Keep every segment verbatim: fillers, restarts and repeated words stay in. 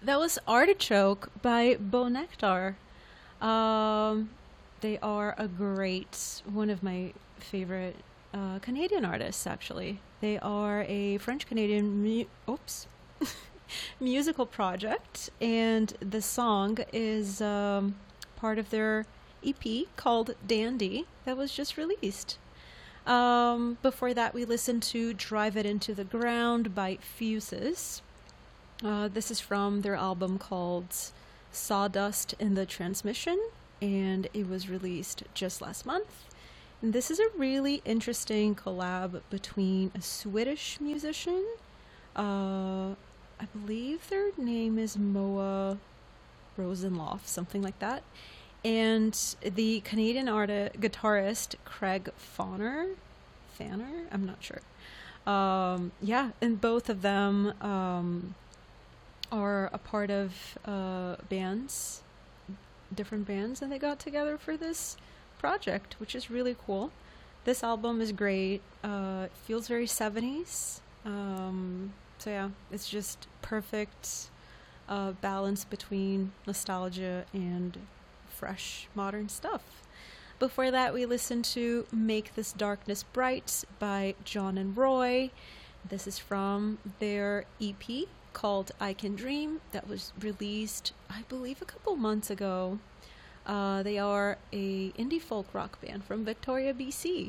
That was Artichoke by Bo Nectar. Um, they are a great, one of my favorite uh, Canadian artists, actually. They are a French Canadian, mu- oops, musical project, and the song is um, part of their E P called Dandy that was just released. Um, before that, we listened to Drive It Into the Ground by Fuses. Uh, this is from their album called Sawdust in the Transmission, and it was released just last month. And this is a really interesting collab between a Swedish musician, uh, I believe their name is Moa Rosenloff, something like that, and the Canadian artist guitarist Craig Fanner. Fanner, I'm not sure. Um, yeah, and both of them um, are a part of uh, bands, different bands, and they got together for this project, which is really cool. This album is great. Uh, it feels very seventies. Um, so yeah, it's just perfect uh, balance between nostalgia and fresh modern stuff. Before that, we listened to Make This Darkness Bright by John and Roy. This is from their E P called I Can Dream that was released, I believe, a couple months ago. Uh, they are a indie folk rock band from Victoria, B C.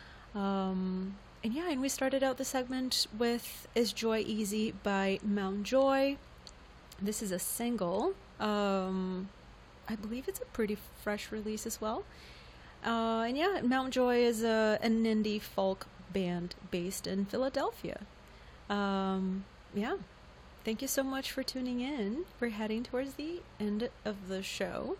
Um, and yeah, and we started out the segment with Is Joy Easy by Mount Joy. This is a single. Um, I believe it's a pretty fresh release as well. Uh, and yeah, Mount Joy is a, an indie folk band based in Philadelphia. Um, yeah. Thank you so much for tuning in. We're heading towards the end of the show.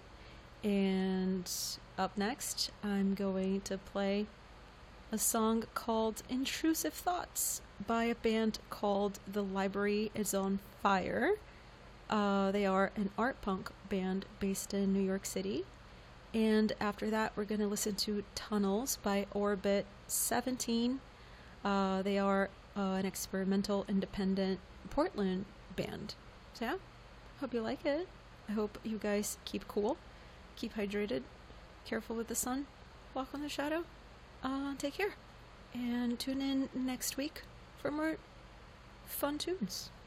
And up next, I'm going to play a song called Intrusive Thoughts by a band called The Library Is on Fire. Uh, they are an art punk band based in New York City. And after that, we're going to listen to Tunnels by Orbit seventeen. Uh, they are uh, an experimental, independent Portland band. So yeah, hope you like it. I hope you guys keep cool, keep hydrated, careful with the sun, walk on the shadow. Uh, take care. And tune in next week for more fun tunes.